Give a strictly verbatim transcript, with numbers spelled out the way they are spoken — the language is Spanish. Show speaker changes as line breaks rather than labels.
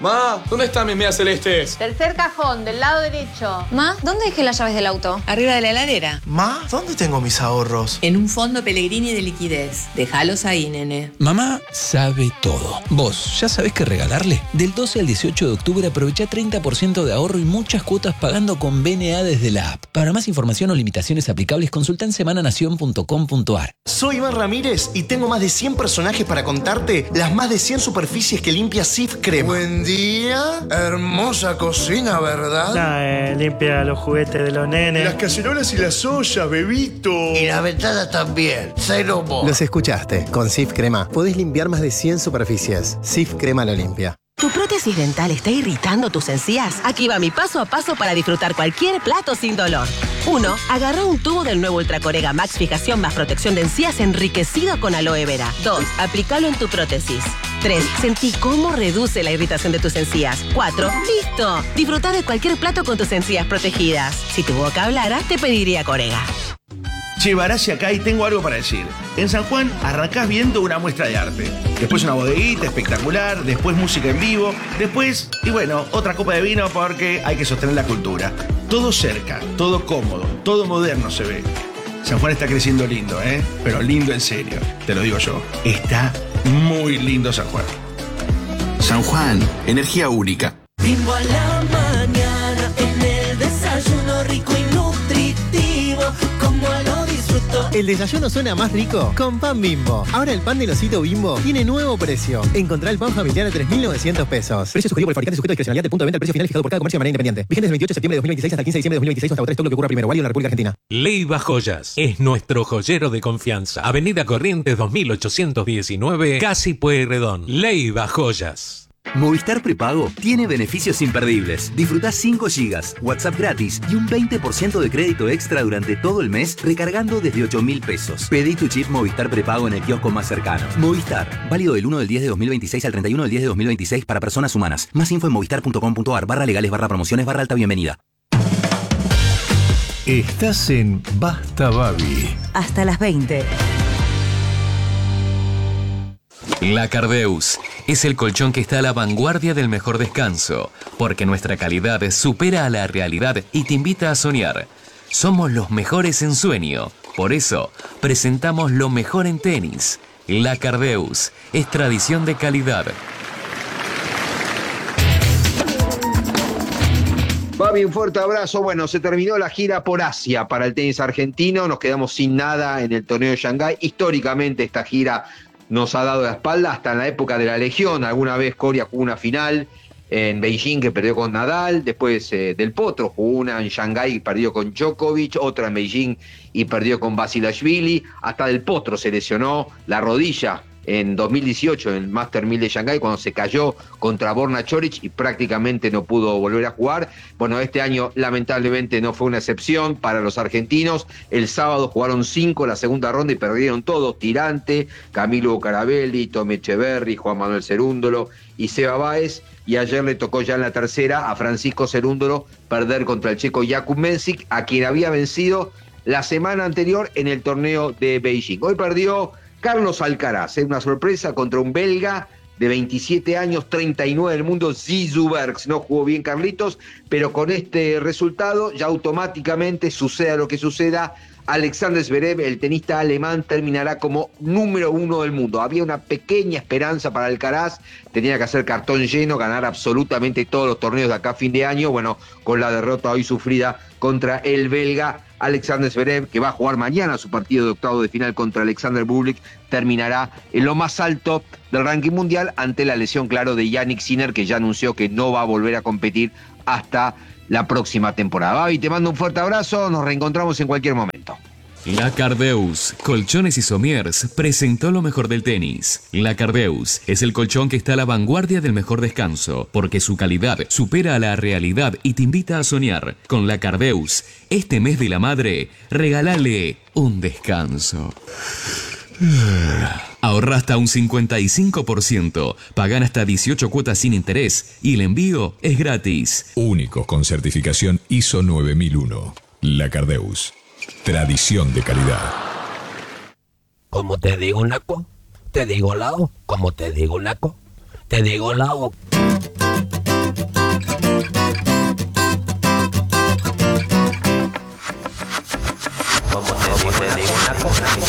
Ma, ¿dónde están mis medias celestes?
Tercer cajón, del lado derecho.
Ma, ¿dónde dejé las llaves del auto?
Arriba de la heladera.
Ma, ¿dónde tengo mis ahorros?
En un fondo Pellegrini de liquidez. Déjalos ahí, nene.
Mamá sabe todo. ¿Vos ya sabés qué regalarle? Del doce al dieciocho de octubre aprovecha treinta por ciento de ahorro y muchas cuotas pagando con B N A desde la app. Para más información o limitaciones aplicables, consulta en semana nación punto com punto a r.
Soy Iván Ramírez y tengo más de cien personajes para contarte las más de cien superficies que limpia Cif Crema.
Buen día. Hermosa cocina, ¿verdad?
No, eh, limpia los juguetes de los nenes.
Las cacerolas y las ollas, bebito.
Y la ventana también. Cero mo.
Los escuchaste. Con Cif Crema podés limpiar más de cien superficies. Cif Crema lo limpia.
¿Tu prótesis dental está irritando tus encías? Aquí va mi paso a paso para disfrutar cualquier plato sin dolor. uno. Agarra un tubo del nuevo Ultracorega Max Fijación más protección de encías enriquecido con aloe vera. dos. Aplícalo en tu prótesis. tres. Sentí cómo reduce la irritación de tus encías. cuatro. ¡Listo! Disfruta de cualquier plato con tus encías protegidas. Si tu boca hablara, te pediría Corega.
Che, Barassi acá y tengo algo para decir. En San Juan arrancás viendo una muestra de arte. Después una bodeguita espectacular, después música en vivo, después, y bueno, otra copa de vino porque hay que sostener la cultura. Todo cerca, todo cómodo, todo moderno se ve. San Juan está creciendo lindo, ¿eh? Pero lindo en serio, te lo digo yo. Está muy lindo San Juan.
San Juan, energía única.
Bimbo a la mañana, en el desayuno rico y nutritivo, como lo disfruto.
El desayuno suena más rico con pan Bimbo. Ahora el pan del osito Bimbo tiene nuevo precio. Encontrá el pan familiar a tres mil novecientos pesos. Precio sugerido por el fabricante sujeto a discrecionalidad de punto de venta. El precio final fijado por cada comercio de manera independiente. Vigente desde el veintiocho de septiembre de dos mil veintiséis hasta el quince de diciembre de dos mil veintiséis hasta agotar todo lo que ocurra primero. Válido en la República Argentina.
Leiva Joyas es nuestro joyero de confianza. Avenida Corrientes dos mil ochocientos diecinueve, Casi Pueyrredón. Leiva Joyas.
Movistar Prepago tiene beneficios imperdibles. Disfrutá cinco gigas, WhatsApp gratis y un veinte por ciento de crédito extra durante todo el mes recargando desde ocho mil pesos. Pedí tu chip Movistar Prepago en el kiosco más cercano. Movistar, válido del uno del diez de dos mil veintiséis al treinta y uno del diez de dos mil veintiséis para personas humanas. Más info en movistar punto com punto a r barra legales barra promociones barra alta bienvenida.
Estás en Basta Babi.
Hasta las veinte.
La Cardeus es el colchón que está a la vanguardia del mejor descanso, porque nuestra calidad supera a la realidad y te invita a soñar. Somos los mejores en sueño, por eso presentamos lo mejor en tenis. La Cardeus es tradición de calidad.
Babi, un fuerte abrazo. Bueno, se terminó la gira por Asia para el tenis argentino. Nos quedamos sin nada en el torneo de Shanghái. Históricamente esta gira nos ha dado la espalda hasta en la época de la Legión. Alguna vez Coria jugó una final en Beijing que perdió con Nadal, después eh, Del Potro jugó una en Shanghái y perdió con Djokovic, otra en Beijing y perdió con Basilashvili, hasta Del Potro se lesionó la rodilla en dos mil dieciocho en el Master mil de Shanghái cuando se cayó contra Borna Choric y prácticamente no pudo volver a jugar. Bueno, este año lamentablemente no fue una excepción para los argentinos. El sábado jugaron cinco la segunda ronda y perdieron todos: Tirante, Camilo Carabelli, Tommy Echeverry, Juan Manuel Cerúndolo y Seba Báez. Y ayer le tocó ya en la tercera a Francisco Cerúndolo perder contra el checo Jakub Mensik, a quien había vencido la semana anterior en el torneo de Beijing. Hoy perdió Carlos Alcaraz, es una sorpresa contra un belga de veintisiete años, treinta y nueve del mundo, Zizou Bergs. No jugó bien Carlitos, pero con este resultado ya automáticamente, suceda lo que suceda, Alexander Zverev, el tenista alemán, terminará como número uno del mundo. Había una pequeña esperanza para Alcaraz, tenía que hacer cartón lleno, ganar absolutamente todos los torneos de acá a fin de año. Bueno, con la derrota hoy sufrida contra el belga Alexander Zverev, que va a jugar mañana su partido de octavo de final contra Alexander Bublik, terminará en lo más alto del ranking mundial ante la lesión, claro, de Yannick Sinner, que ya anunció que no va a volver a competir hasta la próxima temporada. Babi, te mando un fuerte abrazo, nos reencontramos en cualquier momento.
La Cardeus, Colchones y Somiers, presentó lo mejor del tenis. La Cardeus es el colchón que está a la vanguardia del mejor descanso, porque su calidad supera a la realidad y te invita a soñar. Con La Cardeus, este mes de la madre, regálale un descanso. Ahorra hasta un cincuenta y cinco por ciento, pagan hasta dieciocho cuotas sin interés y el envío es gratis.
Únicos con certificación I S O nueve mil uno. La Cardeus. Tradición de calidad.
Como te digo, Naco, te digo lao. Como te digo, Naco, te digo lao. como te digo una cosa.